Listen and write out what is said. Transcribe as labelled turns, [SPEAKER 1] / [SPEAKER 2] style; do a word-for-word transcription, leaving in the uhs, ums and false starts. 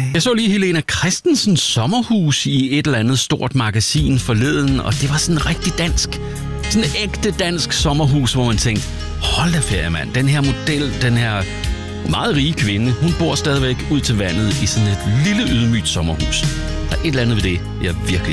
[SPEAKER 1] Jeg så lige Helena Christensens sommerhus i et eller andet stort magasin forleden, og det var sådan rigtig dansk. Sådan et ægte dansk sommerhus, hvor man tænkte, hold da ferie, mand. Den her model, den her meget rige kvinde, hun bor stadigvæk ud til vandet i sådan et lille ydmygt sommerhus. Der er et eller andet ved det, jeg virkelig